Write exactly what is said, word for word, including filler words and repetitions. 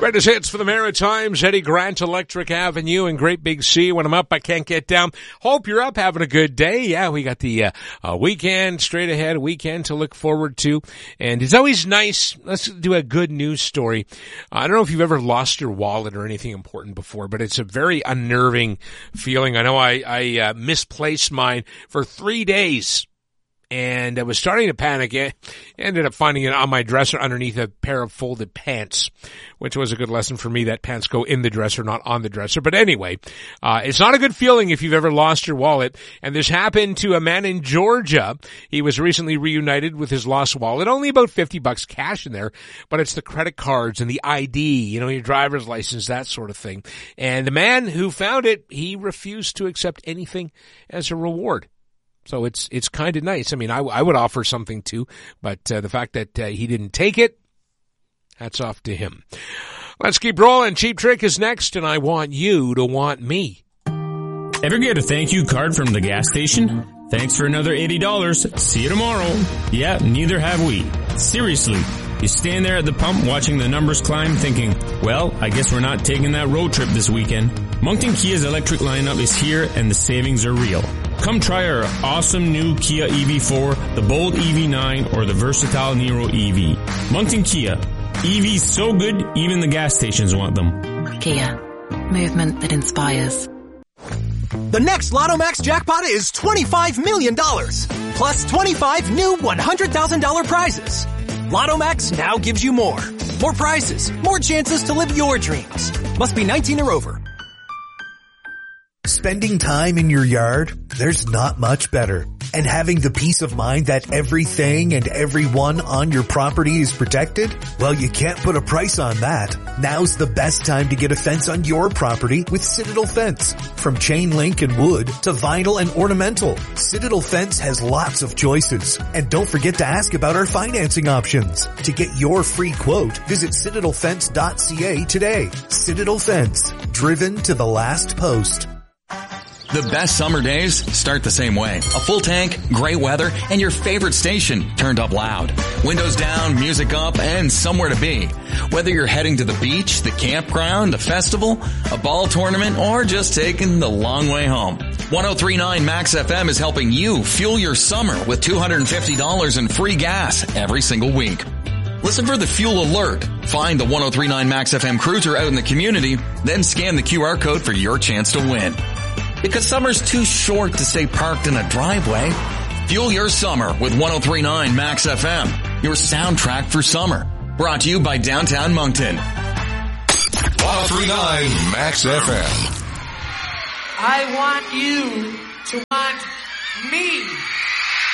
Greatest hits for the Maritimes, Eddie Grant, Electric Avenue, and Great Big Sea. When I'm up, I can't get down. Hope you're up, having a good day. Yeah, we got the uh, uh, weekend straight ahead, a weekend to look forward to. And it's always nice. Let's do a good news story. I don't know if you've ever lost your wallet or anything important before, but it's a very unnerving feeling. I know I, I uh, misplaced mine for three days. And I was starting to panic. I ended up finding it on my dresser underneath a pair of folded pants, which was a good lesson for me that pants go in the dresser, not on the dresser. But anyway, uh, it's not a good feeling if you've ever lost your wallet. And this happened to a man in Georgia. He was recently reunited with his lost wallet. Only about fifty bucks cash in there, but it's the credit cards and the I D, you know, your driver's license, that sort of thing. And the man who found it, he refused to accept anything as a reward. So it's, it's kind of nice. I mean, I, I would offer something too, but uh, the fact that uh, he didn't take it, hats off to him. Let's keep rolling. Cheap Trick is next, and I want you to want me. Ever get a thank you card from the gas station? Thanks for another eighty dollars. See you tomorrow. Yeah, neither have we. Seriously. You stand there at the pump watching the numbers climb thinking, well, I guess we're not taking that road trip this weekend. Moncton Kia's electric lineup is here and the savings are real. Come try our awesome new Kia E V four, the bold E V nine, or the versatile Niro E V. Moncton Kia. E Vs so good, even the gas stations want them. Kia. Movement that inspires. The next Lotto Max jackpot is twenty-five million dollars. Plus twenty-five new one hundred thousand dollars prizes. Lotto Max now gives you more. More prizes. More chances to live your dreams. Must be nineteen or over. Spending time in your yard, there's not much better. And having the peace of mind that everything and everyone on your property is protected? Well, you can't put a price on that. Now's the best time to get a fence on your property with Citadel Fence. From chain link and wood to vinyl and ornamental, Citadel Fence has lots of choices. And don't forget to ask about our financing options. To get your free quote, visit citadel fence dot c a today. Citadel Fence, driven to the last post. The best summer days start the same way. A full tank, great weather, and your favorite station turned up loud. Windows down, music up, and somewhere to be. Whether you're heading to the beach, the campground, a festival, a ball tournament, or just taking the long way home. one oh three point nine Max F M is helping you fuel your summer with two hundred fifty dollars in free gas every single week. Listen for the fuel alert. Find the one oh three point nine Max F M cruiser out in the community, then scan the Q R code for your chance to win. Because summer's too short to stay parked in a driveway. Fuel your summer with one oh three point nine Max F M, your soundtrack for summer. Brought to you by Downtown Moncton. one oh three point nine Max F M. I want you to want me.